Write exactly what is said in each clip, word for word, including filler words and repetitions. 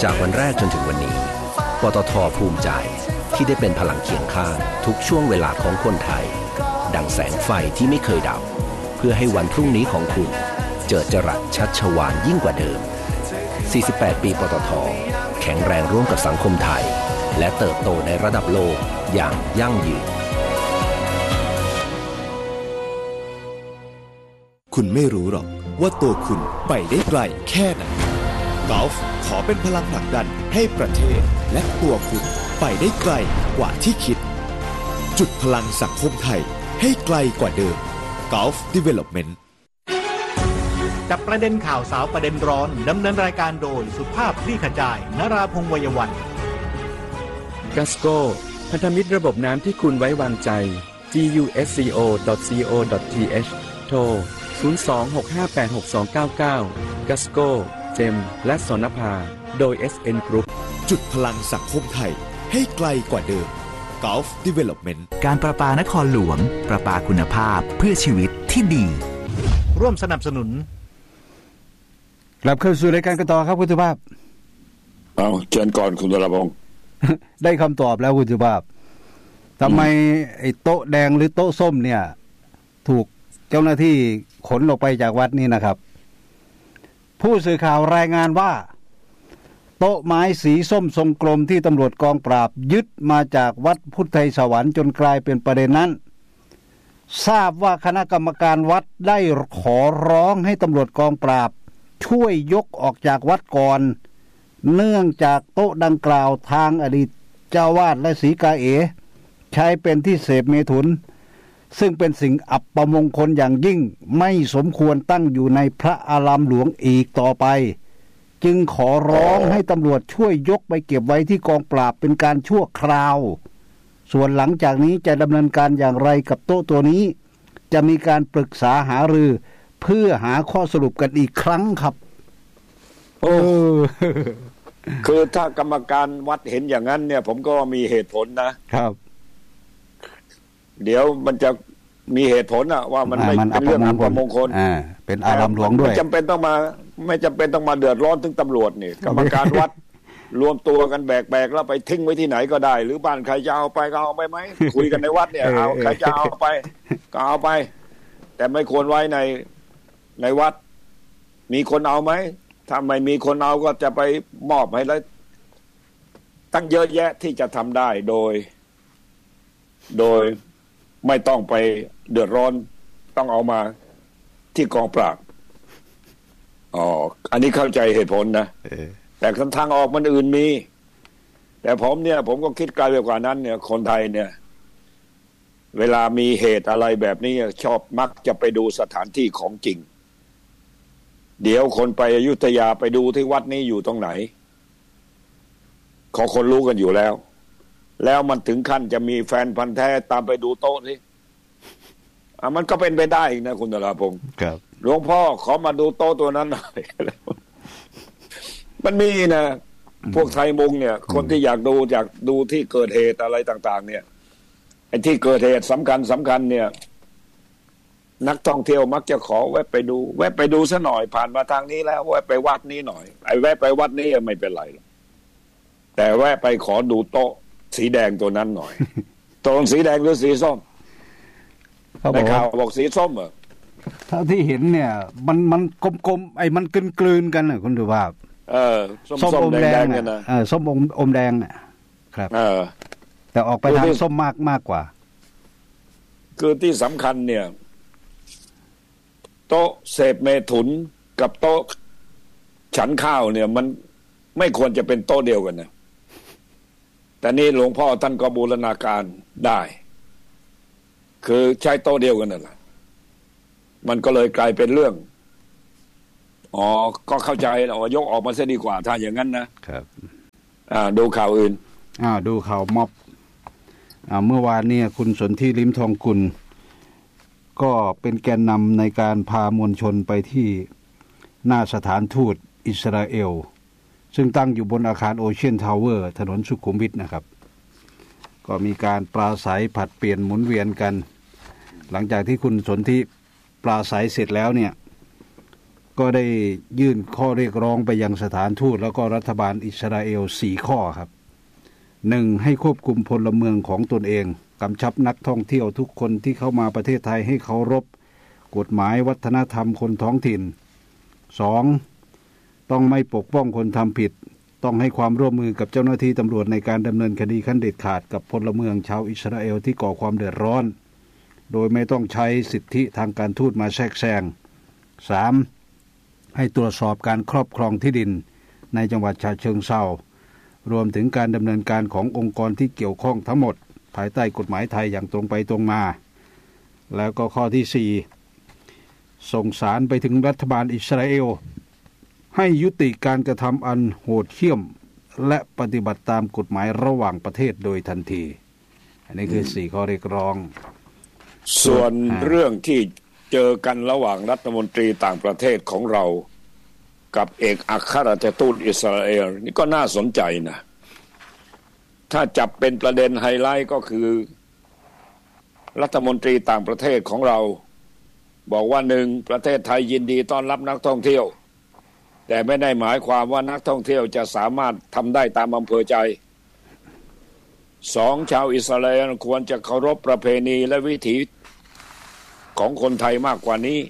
จากวันแรกจนถึงวันนี้ปตท.ภูมิใจที่ได้เป็นพลังเคียงข้างทุกช่วงเวลาของคนไทยดังแสงไฟที่ไม่เคยดับเพื่อให้วันพรุ่งนี้ของคุณเจิดจรัสชัชวาลยิ่งกว่าเดิมสี่สิบแปดปีปตท.แข็งแรงร่วมกับสังคมไทยและเติบโตในระดับโลกอย่างยั่งยืนคุณไม่รู้หรอกว่าตัวคุณไปได้ไกลแค่ไหนกอล์ฟขอเป็นพลังผลักดันให้ประเทศและตัวคุณไปได้ไกลกว่าที่คิดจุดพลังสังคมไทยให้ไกลกว่าเดิม Gulf Development จับประเด็นข่าวสาวประเด็นร้อนดำเนินรายการโดยสุภาพคลี่ขจายนราพงษ์ วัยวันกัสโกพันธมิตรระบบน้ำที่คุณไว้วางใจ จี ยู เอส ซี โอ ดอท ซี โอ ดอท ที เอช โทร ศูนย์ สอง หก ห้า แปด หก สอง เก้า เก้า กัสโกเจมและสนภาโดย เอส เอ็น Group จุดพลังสังคมไทยให้ไกลกว่าเดิม Gulf Development การประปานครหลวงประปาคุณภาพเพื่อชีวิตที่ดีร่วมสนับสนุนกลับเข้าสู่รายการกันต่อครับคุณสุภาพเอาเชิญก่อนคุณธรพงศ์ได้คำตอบแล้วคุณสุภาพทำไมไอ้โต๊ะแดงหรือโต๊ะส้มเนี่ยถูกเจ้าหน้าที่ขนออกไปจากวัดนี่นะครับผู้สื่อข่าวรายงานว่าโต๊ะไม้สีส้มทรงกลมที่ตำรวจกองปราบยึดมาจากวัดพุทธไทยสวรรค์จนกลายเป็นประเด็นนั้นทราบว่าคณะกรรมการวัดได้ขอร้องให้ตำรวจกองปราบช่วยยกออกจากวัดก่อนเนื่องจากโต๊ะดังกล่าวทางอดีตเจ้าวาดและศรีกาเอ๋ใช้เป็นที่เสพเมถุนซึ่งเป็นสิ่งอัปมงคลอย่างยิ่งไม่สมควรตั้งอยู่ในพระอารามหลวงอีกต่อไปจึงขอร้องให้ตำรวจช่วยยกไปเก็บไว้ที่กองปราบเป็นการชั่วคราวส่วนหลังจากนี้จะดำเนินการอย่างไรกับโต๊ะตัวนี้จะมีการปรึกษาหารือเพื่อหาข้อสรุปกันอีกครั้งครับโอ้ คือถ้ากรรมการวัดเห็นอย่างนั้นเนี่ยผมก็มีเหตุผลนะครับเดี๋ยวมันจะมีเหตุผลอะว่ามันไม่เป็นเรื่องอัปมงคลอ่าเป็นอารามหลวงด้วยไม่จำเป็นต้องมาไม่จำเป็นต้องมาเดือดร้อนถึงตำรวจนี่กรรมการวัดรวมตัวกันแบกๆแล้วไปทิ้งไว้ที่ไหนก็ได้หรือบ้านใครจะเอาไปก็เอาไปไหมคุยกันในวัดเนี่ยเอาใครจะเอาไปก็เอาไปแต่ไม่ควรไว้ในในวัดมีคนเอาไหมถ้าไม่มีคนเอาก็จะไปมอบให้แล้วตั้งเยอะแยะที่จะทำได้โดยโดยไม่ต้องไปเดือดร้อนต้องเอามาที่กองปราบอ๋ออันนี้เข้าใจเหตุผลนะแต่ทางออกมันอื่นมีแต่ผมเนี่ยผมก็คิดไกลไปกว่านั้นเนี่ยคนไทยเนี่ยเวลามีเหตุอะไรแบบนี้ชอบมักจะไปดูสถานที่ของจริงเดี๋ยวคนไปอยุธยาไปดูที่วัดนี้อยู่ตรงไหนขอคนรู้กันอยู่แล้วแล้วมันถึงขั้นจะมีแฟนพันธุ์แท้ตามไปดูโต๊ะสิอ่ะมันก็เป็นไปได้อีกนะคุณธราพงศ์ครับหลวงพ่อขอมาดูโต๊ะตัวนั้นหน่อยมันมีนะพวกไทยมุงเนี่ยคนที่อยากดูอยากดูที่เกิดเหตุอะไรต่างๆเนี่ยไอ้ที่เกิดเหตุสำคัญสำคัญเนี่ยนักท่องเที่ยวมักจะขอแวะไปดูแวะไปดูซะหน่อยผ่านมาทางนี้แล้วแวะไปวัดนี้หน่อยไอ้แวะไปวัดนี้ไม่เป็นไรหรอกแต่แวะไปขอดูโต๊ะสีแดงตัวนั้นหน่อยตรงสีแดงหรือสีส้มในข่าวบอกสีส้มเหรอเท่าที่เห็นเนี่ยมันมันกลมๆไอ้มันกลืนๆกันน่ะคุณดูว่าเออส้มๆแดงๆเนี่ยนะเออส้มอมอมแดงน่ะครับเออแต่ออกไปทางส้มมากมากกว่าคือที่สำคัญเนี่ยโต๊ะเสพเมถุนกับโต๊ะฉันข้าวเนี่ยมันไม่ควรจะเป็นโต๊ะเดียวกันนะแต่นี่หลวงพ่อท่านก็บูรณาการได้คือใช้โต๊ะเดียวกันนั่นแหละมันก็เลยกลายเป็นเรื่องอ๋อก็เข้าใจแล้วยกออกมาซะดีกว่าถ้าอย่างนั้นนะครับอ่าดูข่าวอื่นอ่าดูข่าวม็อบอ่าเมื่อวานนี้คุณสนธิลิ้มทองกุลก็เป็นแกนนำในการพามวลชนไปที่หน้าสถานทูตอิสราเอลซึ่งตั้งอยู่บนอาคารโอเชียนทาวเวอร์ถนนสุขุมวิทนะครับก็มีการปราศัยผัดเปลี่ยนหมุนเวียนกันหลังจากที่คุณสนธิปราศัยเสร็จแล้วเนี่ยก็ได้ยื่นข้อเรียกร้องไปยังสถานทูตแล้วก็รัฐบาลอิสราเอลสี่ข้อครับหนึ่งให้ควบคุมพลเมืองของตนเองกำชับนักท่องเที่ยวทุกคนที่เข้ามาประเทศไทยให้เคารพกฎหมายวัฒนธรรมคนท้องถิ่นสองต้องไม่ปกป้องคนทำผิดต้องให้ความร่วมมือกับเจ้าหน้าที่ตำรวจในการดำเนินคดีขั้นเด็ดขาดกับพลเมืองชาวอิสราเอลที่ก่อความเดือดร้อนโดยไม่ต้องใช้สิทธิทางการทูตมาแทรกแซงสามให้ตรวจสอบการครอบครองที่ดินในจังหวัดฉะเชิงเทรารวมถึงการดำเนินการขององค์กรที่เกี่ยวข้องทั้งหมดภายใต้กฎหมายไทยอย่างตรงไปตรงมาแล้วก็ข้อที่สี่ส่งสารไปถึงรัฐบาลอิสราเอลให้ยุติการกระทำอันโหดเหี้ยมและปฏิบัติตามกฎหมายระหว่างประเทศโดยทันทีอันนี้คือสี่ข้อเรียกร้องส่วนเรื่องที่เจอกันระหว่างรัฐมนตรีต่างประเทศของเรากับเอกอัครราชทูตอิสราเอลนี่ก็น่าสนใจนะถ้าจับเป็นประเด็นไฮไลท์ก็คือรัฐมนตรีต่างประเทศของเราบอกว่าหนึ่งประเทศไทยยินดีต้อนรับนักท่องเที่ยวแต่ไม่ได้หมายความว่านักท่องเที่ยวจะสามารถทำได้ตามอำเภอใจสองชาวอิสราเอลควรจะเคารพประเพณีและวิถีของคนไทยมากกว่านี้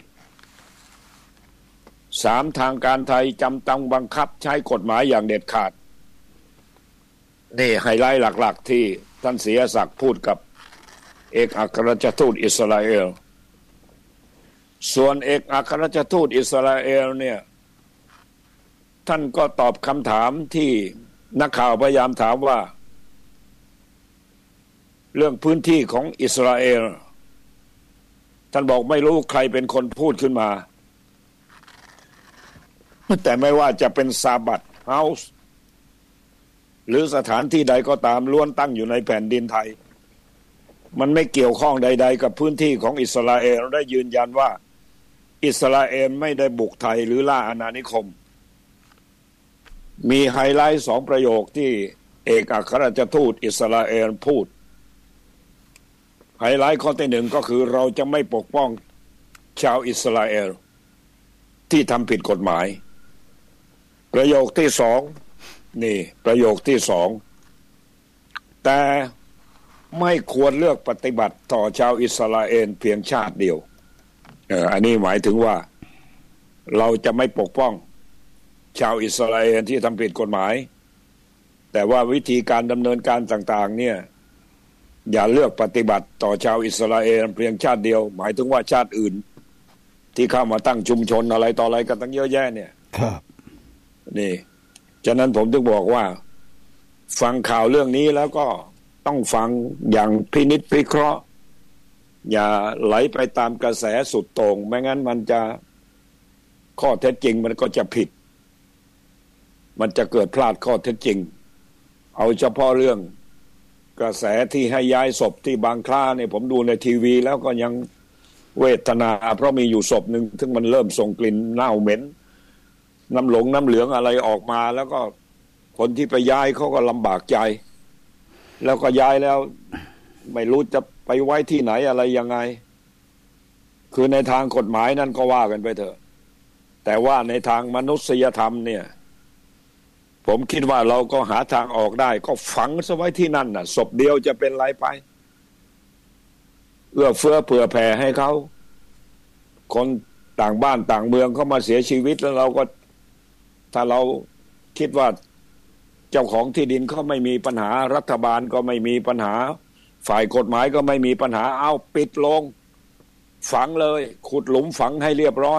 สามทางการไทยจำต้องบังคับใช้กฎหมายอย่างเด็ดขาดนี่ไฮไลท์หลักๆที่ท่านเสียศักดิ์พูดกับเอกอัครราชทูตอิสราเอลส่วนเอกอัครราชทูตอิสราเอลเนี่ยท่านก็ตอบคำถามที่นักข่าวพยายามถามว่าเรื่องพื้นที่ของอิสราเอลท่านบอกไม่รู้ใครเป็นคนพูดขึ้นมาแต่ไม่ว่าจะเป็นซาบัตเฮาส์หรือสถานที่ใดก็ตามล้วนตั้งอยู่ในแผ่นดินไทยมันไม่เกี่ยวข้องใดๆกับพื้นที่ของอิสราเอลได้ยืนยันว่าอิสราเอลไม่ได้บุกไทยหรือล่าอาณานิคมมีไฮไลท์สองประโยคที่เอกอัครราชทูตอิสราเอลพูดไฮไลท์ข้อที่หนึ่งก็คือเราจะไม่ปกป้องชาวอิสราเอลที่ทำผิดกฎหมายประโยคที่สองนี่ประโยคที่สองแต่ไม่ควรเลือกปฏิบัติต่อชาวอิสราเอลเพียงชาติเดียวเอออันนี้หมายถึงว่าเราจะไม่ปกป้องชาวอิสราเอลที่ทำผิดกฎหมายแต่ว่าวิธีการดำเนินการต่างๆเนี่ยอย่าเลือกปฏิบัติต่อชาวอิสราเอลเพียงชาติเดียวหมายถึงว่าชาติอื่นที่เข้ามาตั้งชุมชนอะไรต่ออะไรกันตั้งเยอะแยะเนี่ยครับนี่ฉะนั้นผมถึงบอกว่าฟังข่าวเรื่องนี้แล้วก็ต้องฟังอย่างพินิจพิเคราะห์อย่าไหลไปตามกระแสสุดโต่งไม่งั้นมันจะข้อเท็จจริงมันก็จะผิดมันจะเกิดพลาดข้อเท็จจริงเอาเฉพาะเรื่องกระแสที่ให้ย้ายศพที่บางคล้าเนี่ยผมดูในทีวีแล้วก็ยังเวทนาเพราะมีอยู่ศพหนึ่งซึ่งมันเริ่มส่งกลิ่นเน่าเหม็นน้ำหลงน้ำเหลืองอะไรออกมาแล้วก็คนที่ไปย้ายเขาก็ลำบากใจแล้วก็ย้ายแล้วไม่รู้จะไปไว้ที่ไหนอะไรยังไงคือในทางกฎหมายนั่นก็ว่ากันไปเถอะแต่ว่าในทางมนุษยธรรมเนี่ยผมคิดว่าเราก็หาทางออกได้ก็ฝังซะไว้ที่นั่นน่ะศพเดียวจะเป็นไรไปเอื้อเฟื้อเผื่อแผ่ให้เขาคนต่างบ้านต่างเมืองเขามาเสียชีวิตแล้วเราก็ถ้าเราคิดว่าเจ้าของที่ดินเขาไม่มีปัญหารัฐบาลก็ไม่มีปัญหาฝ่ายกฎหมายก็ไม่มีปัญหาเอาปิดลงฝังเลยขุดหลุมฝังให้เรียบร้อย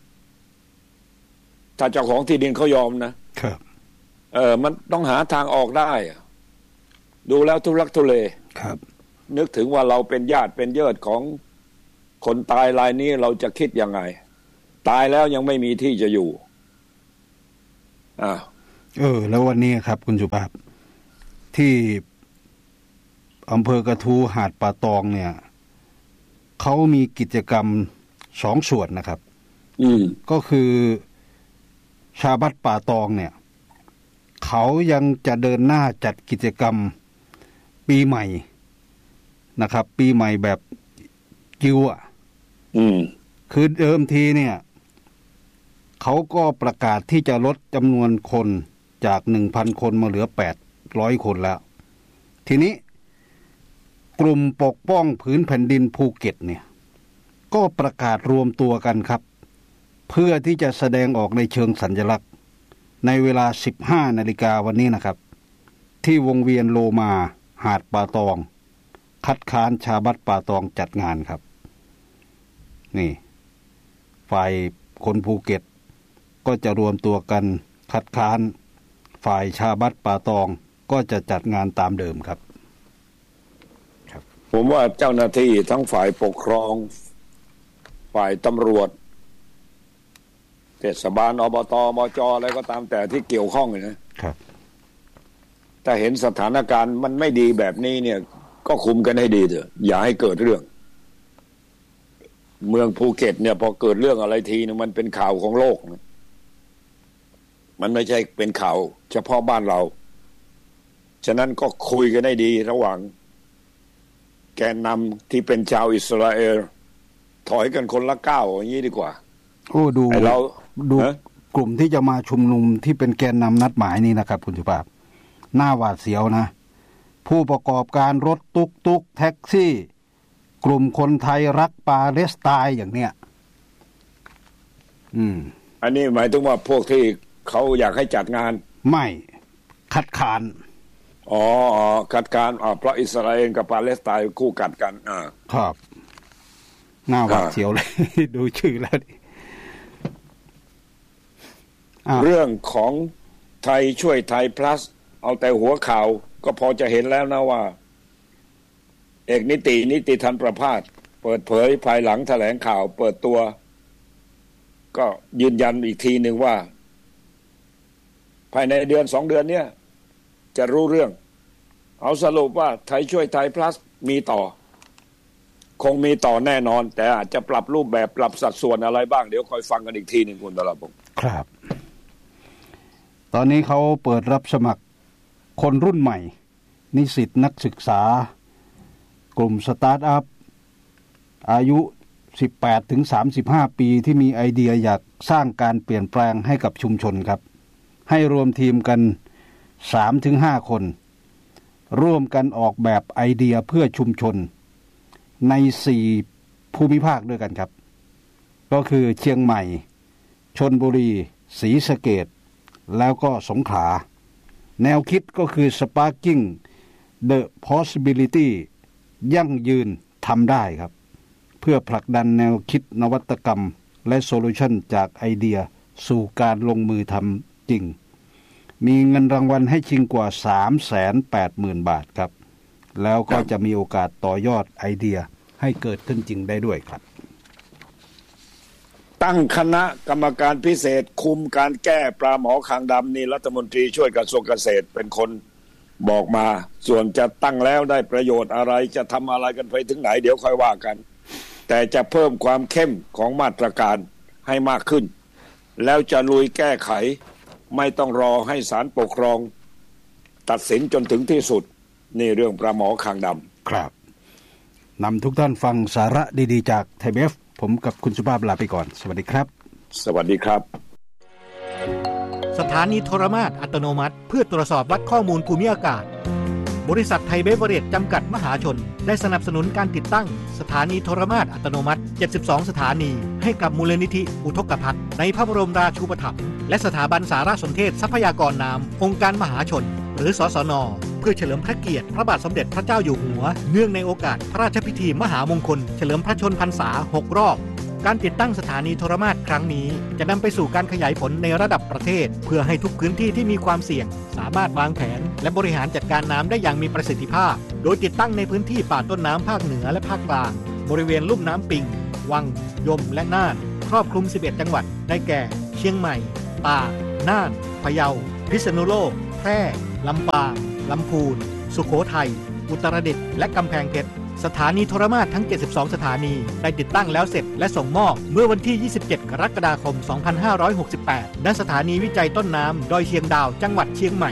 ถ้าเจ้าของที่ดินเขายอมนะครับเออมันต้องหาทางออกได้ดูแล้วทุลักทุเลครับนึกถึงว่าเราเป็นญาติเป็นเยิดของคนตายรายนี้เราจะคิดยังไงตายแล้วยังไม่มีที่จะอยู่อ่าเออแล้ววันนี้ครับคุณสุภาพที่อำเภอกระทู้หาดป่าตองเนี่ยเขามีกิจกรรมสองส่วนนะครับอืมก็คือชาวบ้านป่าตองเนี่ยเขายังจะเดินหน้าจัดกิจกรรมปีใหม่นะครับปีใหม่แบบจิวอ่ะอืมคือเดิมทีเนี่ยเขาก็ประกาศที่จะลดจำนวนคนจาก หนึ่งพัน คนมาเหลือแปดร้อยคนแล้วทีนี้กลุ่มปกป้องผืนแผ่นดินภูเก็ตเนี่ยก็ประกาศรวมตัวกันครับเพื่อที่จะแสดงออกในเชิงสัญลักษณ์ในเวลา สิบห้านาฬิกาวันนี้นะครับที่วงเวียนโลมาหาดป่าตองคัดค้านชาวบ้านป่าตองจัดงานครับนี่ฝ่ายคนภูเก็ตก็จะรวมตัวกันคัดค้านฝ่ายชาวบ้านป่าตองก็จะจัดงานตามเดิมครับครับผมว่าเจ้าหน้าที่ทั้งฝ่ายปกครองฝ่ายตำรวจเทศบาลอบตมจอะไรก็ตามแต่ที่เกี่ยวข้องนะครับถ้าเห็นสถานการณ์มันไม่ดีแบบนี้เนี่ยก็คุมกันให้ดีเถอะอย่าให้เกิดเรื่องเมืองภูเก็ตเนี่ยพอเกิดเรื่องอะไรทีนึงมันเป็นข่าวของโลกนะมันไม่ใช่เป็นข่าวเฉพาะบ้านเราฉะนั้นก็คุยกันให้ดีระหว่างแกนนำที่เป็นชาวอิสราเอลถอยกันคนละก้าวอย่างนี้ดีกว่าโอ้ดูเราดูกลุ่มที่จะมาชุมนุมที่เป็นแกนนำนัดหมายนี่นะครับคุณสุภาพหน้าหวาดเสียวนะผู้ประกอบการรถตุ๊กตุ๊กแท็กซี่กลุ่มคนไทยรักปาเลสไตน์อย่างเนี้ยอืมอันนี้หมายถึงว่าพวกที่เขาอยากให้จัดงานไม่คัดค้านอ๋ออ๋อคัดค้านอ๋อเพราะอิสราเอลกับปาเลสไตน์คู่กัดกันอ่าครับหน้าหวาดเสียวเลย ดูชื่อแล้วเรื่องของไทยช่วยไทย plus เอาแต่หัวข่าวก็พอจะเห็นแล้วนะว่าเอกนิตินิติทันประภาสเปิดเผยภายหลังแถลงข่าวเปิดตัวก็ยืนยันอีกทีหนึ่งว่าภายในเดือนสองเดือนเนี้ยจะรู้เรื่องเอาสรุปว่าไทยช่วยไทย plus มีต่อคงมีต่อแน่นอนแต่อาจจะปรับรูปแบบปรับสัดส่วนอะไรบ้างเดี๋ยวคอยฟังกันอีกทีหนึ่งคุณตลาพงศ์ครับตอนนี้เขาเปิดรับสมัครคนรุ่นใหม่นิสิตนักศึกษากลุ่มสตาร์ทอัพอายุ สิบแปดถึงสามสิบห้า ปีที่มีไอเดียอยากสร้างการเปลี่ยนแปลงให้กับชุมชนครับให้รวมทีมกัน สามถึงห้า คนร่วมกันออกแบบไอเดียเพื่อชุมชนในสี่ภูมิภาคด้วยกันครับก็คือเชียงใหม่ชลบุรีศรีสะเกษแล้วก็สงขลาแนวคิดก็คือ Sparking the Possibility ยั่งยืนทำได้ครับเพื่อผลักดันแนวคิดนวัตกรรมและโซลูชันจากไอเดียสู่การลงมือทำจริงมีเงินรางวัลให้ชิงกว่า สามแสนแปดหมื่น บาทครับแล้วก็จะมีโอกาสต่อยอดไอเดียให้เกิดขึ้นจริงได้ด้วยครับตั้งคณะกรรมการพิเศษคุมการแก้ปลาหมอคางดำนี่รัฐมนตรีช่วยกระทรวงเกษตรเป็นคนบอกมาส่วนจะตั้งแล้วได้ประโยชน์อะไรจะทำอะไรกันไปถึงไหนเดี๋ยวค่อยว่ากันแต่จะเพิ่มความเข้มของมาตรการให้มากขึ้นแล้วจะลุยแก้ไขไม่ต้องรอให้ศาลปกครองตัดสินจนถึงที่สุดนี่เรื่องปลาหมอคางดำครับนำทุกท่านฟังสาระดีๆจากไทย พี บี เอฟ ผมกับคุณสุภาพลาไปก่อนสวัสดีครับสวัสดีครับสถานีโทรมาตรอัตโนมัติเพื่อตรวจสอบวัดข้อมูลภูมิอากาศบริษัทไทยเบเวอเรจจำกัดมหาชนได้สนับสนุนการติดตั้งสถานีโทรมาตรอัตโนมัติเจ็ดสิบสองสถานีให้กับมูลนิธิอุทกภัทรในพระบรมราชูปถัมภ์และสถาบันสารสนเทศทรัพยากรน้ำองค์การมหาชนหรือสสน.เพื่อเฉลิมพระเกียรติพระบาทสมเด็จพระเจ้าอยู่หัวเนื่องในโอกาสพระราชพิธีมหามงคลเฉลิมพระชนพรรษาหกรอบการติดตั้งสถานีโทรมาตรครั้งนี้จะนำไปสู่การขยายผลในระดับประเทศเพื่อให้ทุกพื้นที่ที่มีความเสี่ยงสามารถวางแผนและบริหารจัดการน้ำได้อย่างมีประสิทธิภาพโดยติดตั้งในพื้นที่ป่าต้นน้ำภาคเหนือและภาคกลางบริเวณลุ่มน้ำปิงวังยมและน่านครอบคลุมสิบเอ็ดจังหวัดได้แก่เชียงใหม่ตากน่านพะเยาพิษณุโลกแพร่ลำปางลำพูนสุโขทัยอุตรดิตถ์และกำแพงเพชรสถานีโทรมาตรทั้งเจ็ดสิบสองสถานีได้ติดตั้งแล้วเสร็จและส่งมอบเมื่อวันที่ยี่สิบเจ็ดกรกฎาคมสองพันห้าร้อยหกสิบแปดณสถานีวิจัยต้นน้ำดอยเชียงดาวจังหวัดเชียงใหม่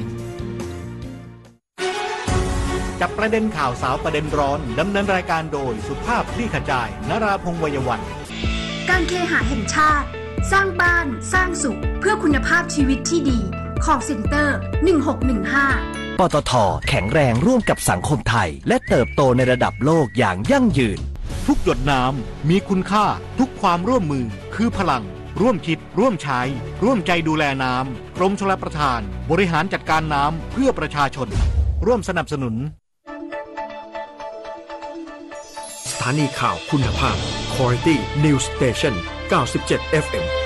จับประเด็นข่าวสาวประเด็นร้อนดำเนินรายการโดยสุภาพคลี่ขจายนราพงษ์วัยวันการเคหะแห่งชาติสร้างบ้านสร้างสุขเพื่อคุณภาพชีวิตที่ดี Call Center หนึ่งหกหนึ่งห้าปตท.แข็งแรงร่วมกับสังคมไทยและเติบโตในระดับโลกอย่างยั่งยืนทุกหยดน้ำมีคุณค่าทุกความร่วมมือคือพลังร่วมคิดร่วมใช้ร่วมใจดูแลน้ำกรมชลประทานบริหารจัดการน้ำเพื่อประชาชนร่วมสนับสนุนสถานีข่าวคุณภาพ Quality News Station เก้าสิบเจ็ด เอฟ เอ็ม